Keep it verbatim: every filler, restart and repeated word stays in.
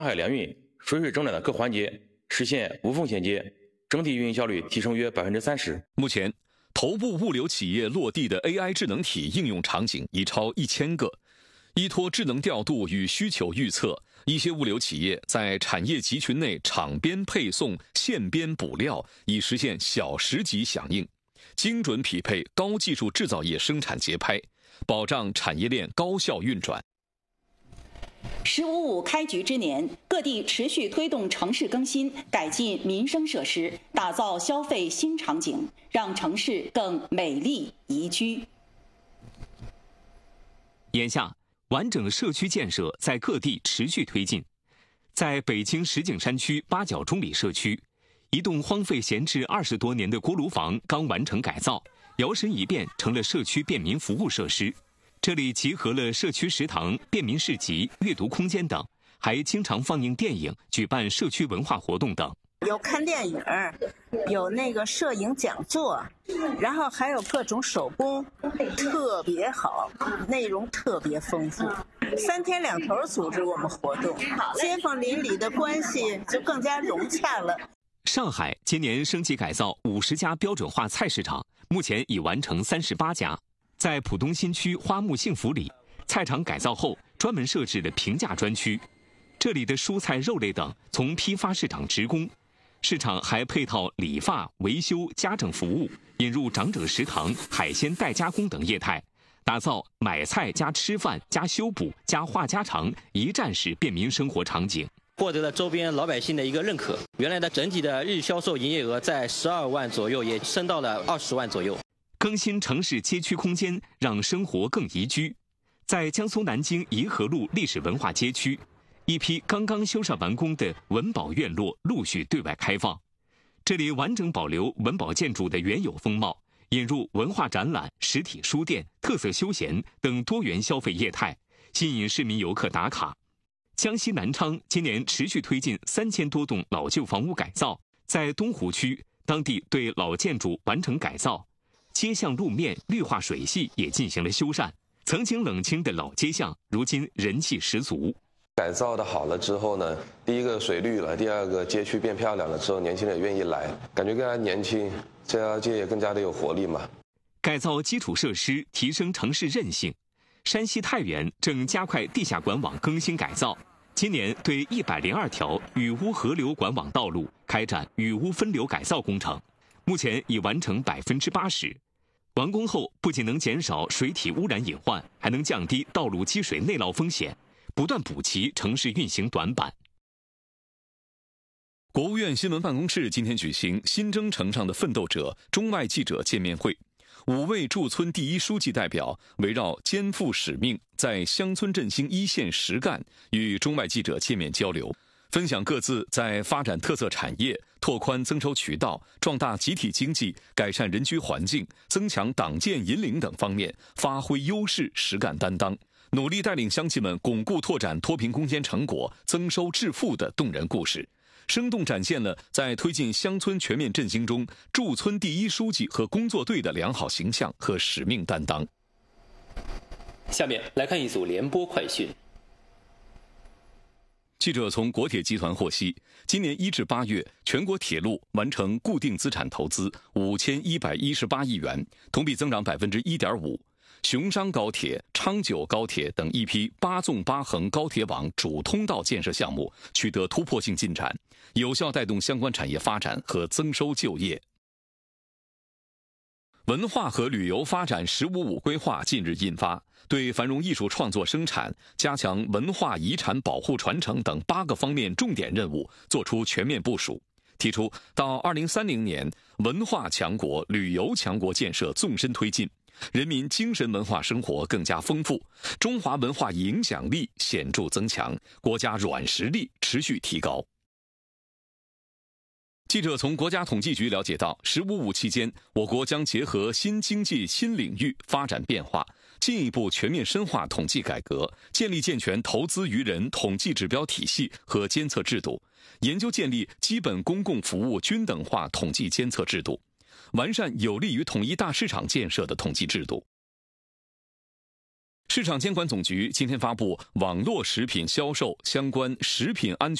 海联运水水整转的各环节实现无缝衔接，整体运营效率提升约百分之三十。 目前，头部物流企业落地的 A I 智能体应用场景已超一千个。依托智能调度与需求预测，一些物流企业在产业集群内场边配送、线边补料，以实现小时级响应，精准匹配高技术制造业生产节拍，保障产业链高效运转。 十五五开局之年，各地持续推动城市更新，改进民生设施，打造消费新场景，让城市更美丽宜居。 眼下，完整社区建设在各地持续推进。在北京石景山区八角中里社区，一栋荒废闲置二十多年的锅炉房刚完成改造，摇身一变成了社区便民服务设施。这里集合了社区食堂、便民市集、阅读空间等，还经常放映电影、举办社区文化活动等。 有看电影，有那个摄影讲座，然后还有各种手工，特别好，内容特别丰富。三天两头组织我们活动，街坊邻里的关系就更加融洽了。 上海今年升级改造五十家标准化菜市场，目前已完成三十八家。在浦东新区花木幸福里，菜场改造后专门设置了平价专区，这里的蔬菜、肉类等从批发市场直供。市场还配套理发、维修、家政服务，引入长者食堂、海鲜代加工等业态，打造买菜加吃饭加修补加话家常一站式便民生活场景。 获得了周边老百姓的一个认可，原来的整体的日销售营业额在十二万左右，也升到了二十万左右。 更新城市街区空间，让生活更宜居。在江苏南京颐和路历史文化街区，一批刚刚修缮完工的文保院落陆续对外开放。这里完整保留文保建筑的原有风貌，引入文化展览、实体书店、特色休闲等多元消费业态，吸引市民游客打卡。江西南昌今年持续推进三千多栋老旧房屋改造，在东湖区，当地对老建筑完成改造。街巷路面、绿化水系也进行了修缮，曾经冷清的老街巷，如今人气十足。 改造的好了之后呢，第一个水绿了，第二个街区变漂亮了之后，年轻人也愿意来，感觉更加年轻，这条街也更加的有活力嘛。 改造基础设施，提升城市韧性。山西太原正加快地下管网更新改造，今年对一百零二条雨污河流管网道路开展雨污分流改造工程。目前已完成百分之八十，完工后不仅能减少水体污染隐患，还能降低道路积水内涝风险，不断补齐城市运行短板。 国务院新闻办公室今天举行新征程上的奋斗者中外记者见面会，五位驻村第一书记代表围绕肩负使命，在乡村振兴一线实干，与中外记者见面交流。分享各自在发展特色产业、拓宽增收渠道、壮大集体经济、改善人居环境、增强党建引领等方面发挥优势、实干担当，努力带领乡亲们巩固拓展脱贫攻坚成果、增收致富的动人故事，生动展现了在推进乡村全面振兴中驻村第一书记和工作队的良好形象和使命担当。 下面来看一组联播快讯。 记者从国铁集团获悉，今年一至八月，全国铁路完成固定资产投资五千一百一十八亿元，同比增长百分之一点五。雄商高铁、昌九高铁等一批八纵八横高铁网主通道建设项目取得突破性进展，有效带动相关产业发展和增收就业。文化和旅游发展“十五五”规划近日印发，对繁荣艺术创作生产、加强文化遗产保护传承等八个方面重点任务作出全面部署，提出到二零三零年，文化强国、旅游强国建设纵深推进，人民精神文化生活更加丰富，中华文化影响力显著增强，国家软实力持续提高。记者从国家统计局了解到，“十五五”期间，我国将结合新经济新领域发展变化，进一步全面深化统计改革，建立健全投资于人统计指标体系和监测制度，研究建立基本公共服务均等化统计监测制度，完善有利于统一大市场建设的统计制度。 市场监管总局今天发布《网络食品销售相关食品安全